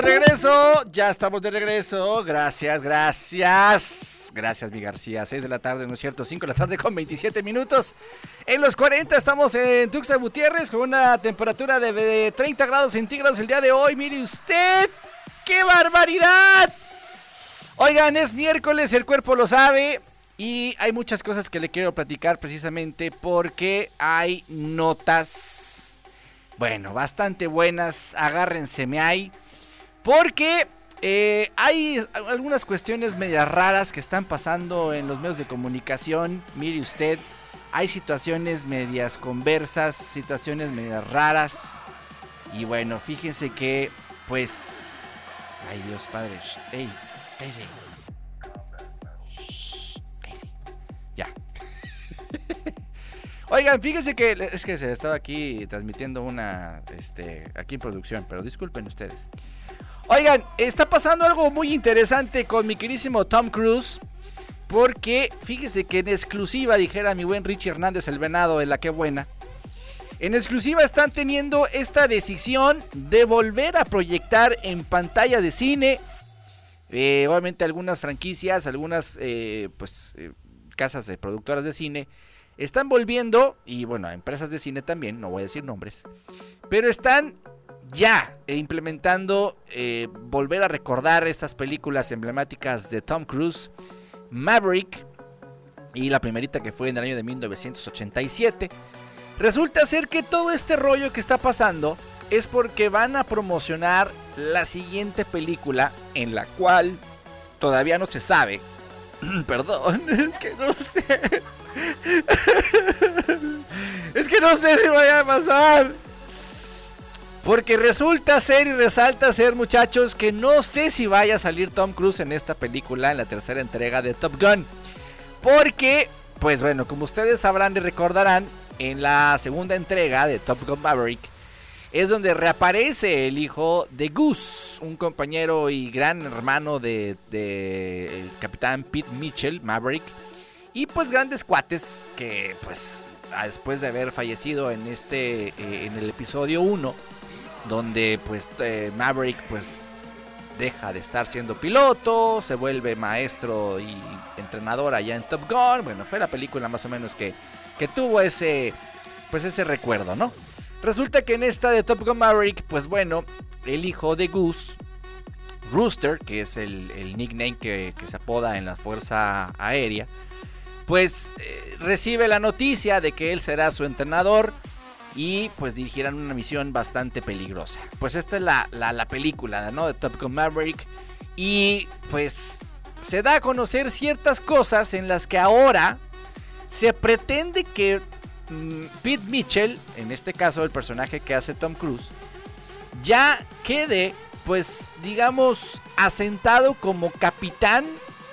Regreso, ya estamos de regreso. Gracias, gracias. Gracias, mi García. 6 de la tarde, ¿no es cierto? 5 de la tarde con 27 minutos. En los 40 estamos en Tuxtla Gutiérrez con una temperatura de 30 grados centígrados el día de hoy. Mire usted, ¡qué barbaridad! Oigan, es miércoles, el cuerpo lo sabe. Y hay muchas cosas que le quiero platicar precisamente porque hay notas, bueno, bastante buenas. Agárrenseme ahí. Porque hay algunas cuestiones medias raras que están pasando en los medios de comunicación. Mire usted, hay situaciones medias conversas, situaciones medias raras. Y bueno, fíjense que, pues, ay Dios padre, ey, cállese. Cállese. Ya. Oigan, fíjense que, es que se estaba aquí transmitiendo una, aquí en producción, pero disculpen ustedes. Oigan, está pasando algo muy interesante con mi queridísimo Tom Cruise. Porque fíjese que en exclusiva, dijera mi buen Richie Hernández el venado de la que buena. En exclusiva están teniendo esta decisión de volver a proyectar en pantalla de cine. Obviamente algunas franquicias, algunas casas de productoras de cine están volviendo. Y bueno, empresas de cine también, no voy a decir nombres. Pero están ya implementando, volver a recordar estas películas emblemáticas de Tom Cruise, Maverick y la primerita que fue en el año de 1987. Resulta ser que todo este rollo que está pasando es porque van a promocionar la siguiente película, en la cual todavía no se sabe. Perdón, es que no sé. Es que no sé si vaya a pasar. Porque resulta ser y resalta ser, muchachos, que no sé si vaya a salir Tom Cruise en esta película, en la tercera entrega de Top Gun. Porque, pues bueno, como ustedes sabrán y recordarán, en la segunda entrega de Top Gun Maverick es donde reaparece el hijo de Goose, un compañero y gran hermano de el capitán Pete Mitchell, Maverick. Y pues grandes cuates que, pues, después de haber fallecido en en el episodio 1, donde pues Maverick pues deja de estar siendo piloto, se vuelve maestro y entrenador allá en Top Gun. Bueno, fue la película más o menos que tuvo ese recuerdo, ¿no? Resulta que en esta de Top Gun Maverick, pues bueno, el hijo de Goose, Rooster, que es el nickname que se apoda en la Fuerza Aérea, pues recibe la noticia de que él será su entrenador y pues dirigirán una misión bastante peligrosa. Pues esta es la película, ¿no?, de Top Gun Maverick. Y pues se da a conocer ciertas cosas en las que ahora se pretende que Pete Mitchell, en este caso el personaje que hace Tom Cruise, ya quede, pues digamos, asentado como capitán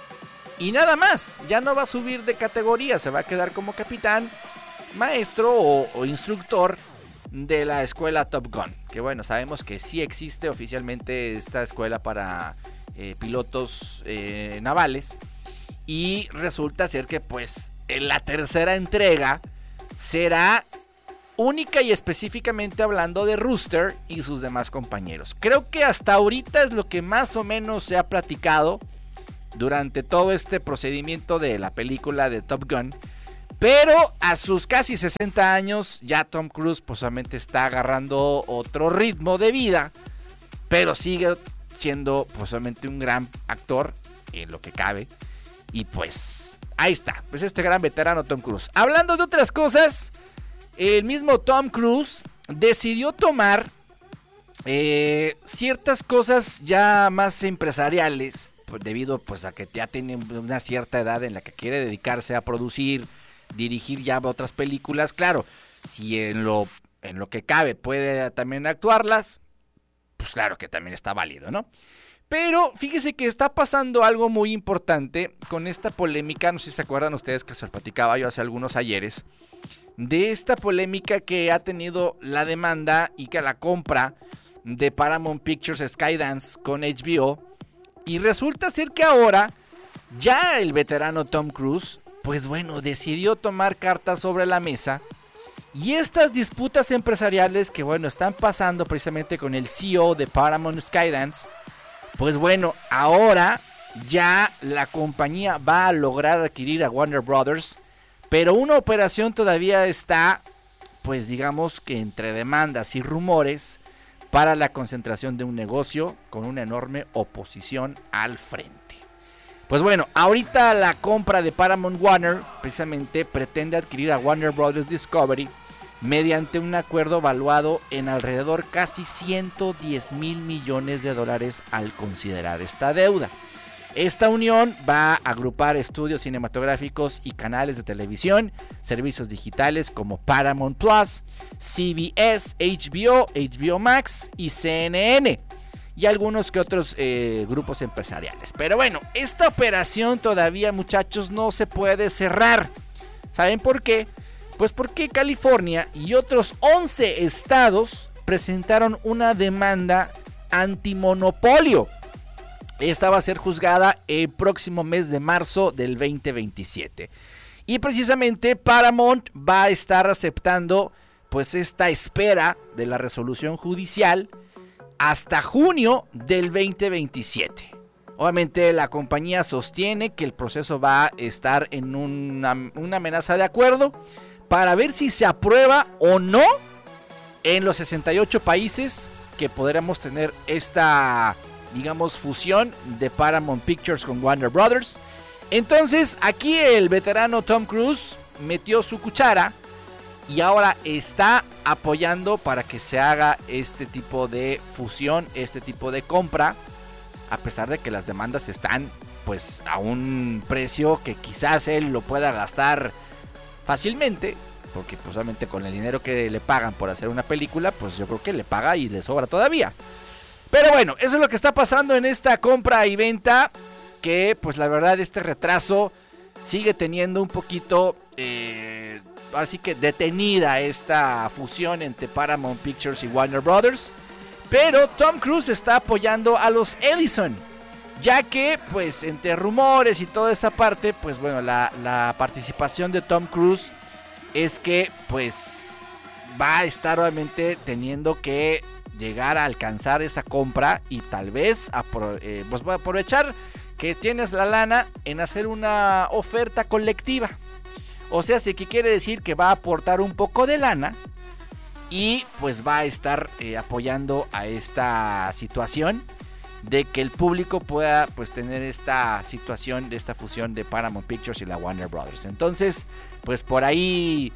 y nada más. Ya no va a subir de categoría, se va a quedar como capitán, maestro o instructor de la escuela Top Gun. Que bueno, sabemos que sí existe oficialmente esta escuela para pilotos navales. Y resulta ser que pues en la tercera entrega será única y específicamente hablando de Rooster y sus demás compañeros. Creo que hasta ahorita es lo que más o menos se ha platicado durante todo este procedimiento de la película de Top Gun. Pero a sus casi 60 años ya Tom Cruise posiblemente está agarrando otro ritmo de vida, pero sigue siendo posiblemente un gran actor en lo que cabe. Y pues ahí está, pues este gran veterano Tom Cruise. Hablando de otras cosas, el mismo Tom Cruise decidió tomar ciertas cosas ya más empresariales, pues, debido pues a que ya tiene una cierta edad en la que quiere dedicarse a producir, dirigir ya otras películas. Claro, si en lo que cabe puede también actuarlas, pues claro que también está válido, ¿no? Pero fíjese que está pasando algo muy importante con esta polémica. No sé si se acuerdan ustedes que se lo platicaba yo hace algunos ayeres, de esta polémica que ha tenido la demanda y que la compra de Paramount Pictures Skydance con HBO. Y resulta ser que ahora ya el veterano Tom Cruise, pues bueno, decidió tomar cartas sobre la mesa. Y estas disputas empresariales que bueno están pasando precisamente con el CEO de Paramount Skydance, Pues bueno, ahora ya la compañía va a lograr adquirir a Warner Brothers, pero una operación todavía está, pues digamos que entre demandas y rumores, para la concentración de un negocio con una enorme oposición al frente. Pues bueno, ahorita la compra de Paramount Warner precisamente pretende adquirir a Warner Brothers Discovery mediante un acuerdo valuado en alrededor casi $110 mil millones al considerar esta deuda. Esta unión va a agrupar estudios cinematográficos y canales de televisión, servicios digitales como Paramount Plus, CBS, HBO Max y CNN, y algunos que otros grupos empresariales. Pero bueno, esta operación todavía, muchachos, no se puede cerrar. ¿Saben por qué? Pues porque California y otros 11 estados presentaron una demanda antimonopolio. Esta va a ser juzgada el próximo mes de marzo del 2027. Y precisamente Paramount va a estar aceptando pues esta espera de la resolución judicial hasta junio del 2027. Obviamente la compañía sostiene que el proceso va a estar en una amenaza de acuerdo para ver si se aprueba o no en los 68 países que podremos tener esta, digamos, fusión de Paramount Pictures con Warner Brothers. Entonces aquí el veterano Tom Cruise metió su cuchara y ahora está apoyando para que se haga este tipo de fusión, este tipo de compra, a pesar de que las demandas están pues a un precio que quizás él lo pueda gastar fácilmente, porque pues obviamente con el dinero que le pagan por hacer una película, pues yo creo que le paga y le sobra todavía. Pero bueno, eso es lo que está pasando en esta compra y venta, que pues la verdad este retraso sigue teniendo un poquito, así que detenida esta fusión entre Paramount Pictures y Warner Brothers. Pero Tom Cruise está apoyando a los Edison, ya que pues entre rumores y toda esa parte, pues bueno, la participación de Tom Cruise es que pues va a estar obviamente teniendo que llegar a alcanzar esa compra y tal vez pues va a aprovechar que tienes la lana en hacer una oferta colectiva. O sea, sí que quiere decir que va a aportar un poco de lana y pues va a estar apoyando a esta situación de que el público pueda pues tener esta situación de esta fusión de Paramount Pictures y la Warner Brothers. Entonces pues por ahí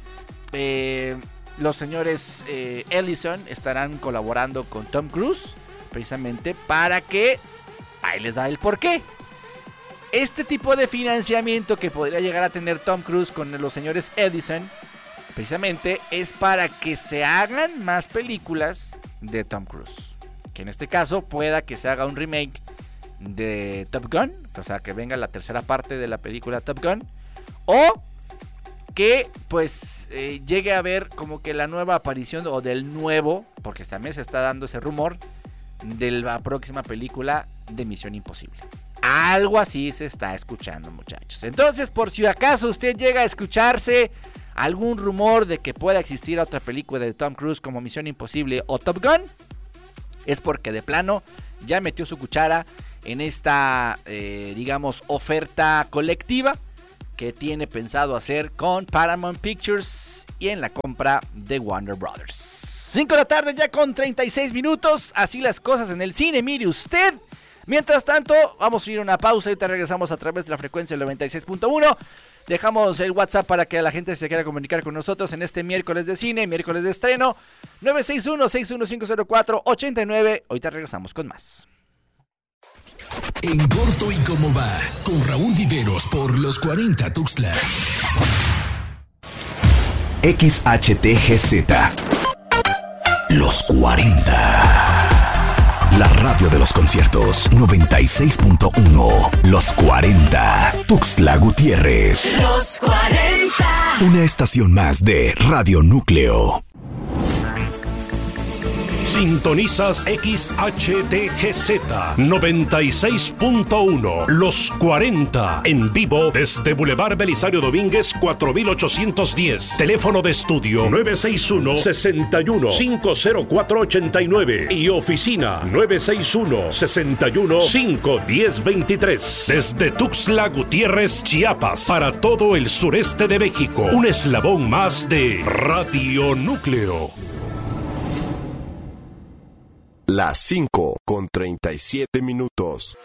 los señores Ellison estarán colaborando con Tom Cruise precisamente para que, ahí les da el porqué, este tipo de financiamiento que podría llegar a tener Tom Cruise con los señores Edison precisamente es para que se hagan más películas de Tom Cruise. Que en este caso pueda que se haga un remake de Top Gun, o sea que venga la tercera parte de la película Top Gun, o que pues llegue a ver como que la nueva aparición o del nuevo, porque también se está dando ese rumor, de la próxima película de Misión Imposible. Algo así se está escuchando, muchachos. Entonces, por si acaso usted llega a escucharse algún rumor de que pueda existir otra película de Tom Cruise como Misión Imposible o Top Gun, es porque de plano ya metió su cuchara en esta, digamos, oferta colectiva que tiene pensado hacer con Paramount Pictures y en la compra de Warner Brothers. 5 de la tarde ya con 36 minutos, así las cosas en el cine, mire usted. Mientras tanto, vamos a ir a una pausa y ahorita regresamos a través de la frecuencia del 96.1. Dejamos el WhatsApp para que la gente se quiera comunicar con nosotros en este miércoles de cine, miércoles de estreno, 961-61504-89. Ahorita regresamos con más. En corto y cómo va, con Raúl Viveros por los 40 Tuxtla. XHTGZ. Los 40. La radio de los conciertos 96.1. Los 40. Tuxtla Gutiérrez. Los 40. Una estación más de Radio Núcleo. Sintonizas XHTGZ 96.1 Los 40 en vivo desde Boulevard Belisario Domínguez 4810. Teléfono de estudio 961-61-50489 y oficina 961-61-51023. Desde Tuxtla Gutiérrez, Chiapas, para todo el sureste de México. Un eslabón más de Radio Núcleo. Las 5:37.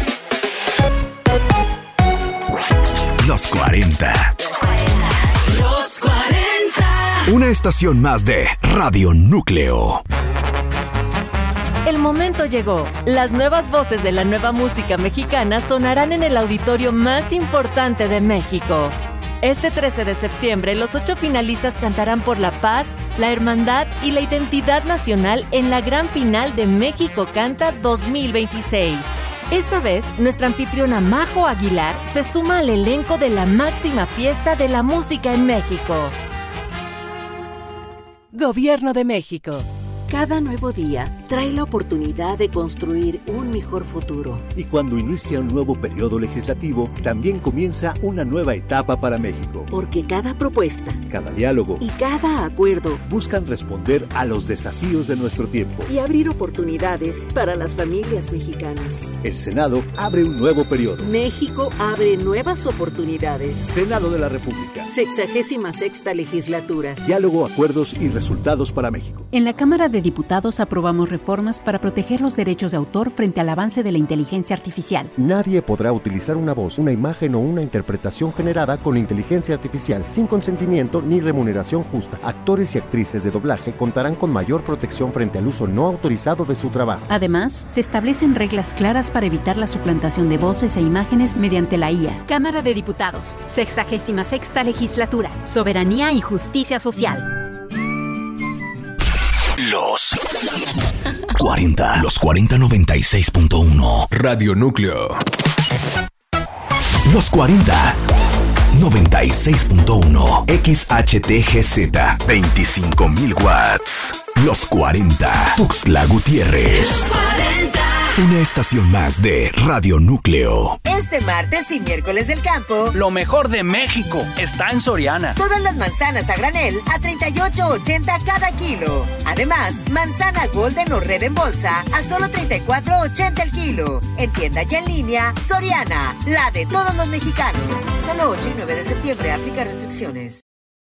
Los 40. Los 40. Una estación más de Radio Núcleo. El momento llegó. Las nuevas voces de la nueva música mexicana sonarán en el auditorio más importante de México. Este 13 de septiembre, los 8 finalistas cantarán por la paz, la hermandad y la identidad nacional en la gran final de México Canta 2026. Esta vez, nuestra anfitriona Majo Aguilar se suma al elenco de la máxima fiesta de la música en México. Gobierno de México. Cada nuevo día trae la oportunidad de construir un mejor futuro. Y cuando inicia un nuevo periodo legislativo, también comienza una nueva etapa para México. Porque cada propuesta, cada diálogo y cada acuerdo buscan responder a los desafíos de nuestro tiempo y abrir oportunidades para las familias mexicanas. El Senado abre un nuevo periodo. México abre nuevas oportunidades. Senado de la República. 66ª legislatura. Diálogo, acuerdos y resultados para México. En la Cámara de Diputados aprobamos reformas para proteger los derechos de autor frente al avance de la inteligencia artificial. Nadie podrá utilizar una voz, una imagen o una interpretación generada con inteligencia artificial sin consentimiento ni remuneración justa. Actores y actrices de doblaje contarán con mayor protección frente al uso no autorizado de su trabajo. Además, se establecen reglas claras para evitar la suplantación de voces e imágenes mediante la IA. Cámara de Diputados, 66ª legislatura, soberanía y justicia social. Los 40. Los 4096.1. Radio Núcleo. Los 40. 96.1. XHTGZ. 25,000 watts. Los 40. Tuxtla Gutiérrez. Los 40. Una estación más de Radio Núcleo. Este martes y miércoles del campo, lo mejor de México está en Soriana. Todas las manzanas a granel a $38.80 cada kilo. Además, manzana Golden o Red en bolsa a solo $34.80 el kilo. En tienda y en línea, Soriana, la de todos los mexicanos. Solo 8 y 9 de septiembre aplica restricciones.